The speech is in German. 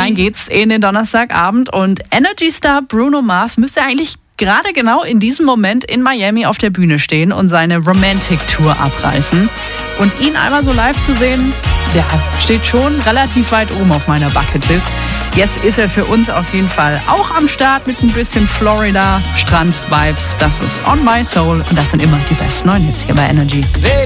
Rein geht's in den Donnerstagabend und Energy-Star Bruno Mars müsste eigentlich gerade genau in diesem Moment in Miami auf der Bühne stehen und seine Romantic-Tour abreißen. Und ihn einmal so live zu sehen, ja, steht schon relativ weit oben auf meiner Bucketlist. Jetzt ist er für uns auf jeden Fall auch am Start mit ein bisschen Florida-Strand-Vibes. Das ist On My Soul und das sind immer die besten neuen Hits hier bei Energy.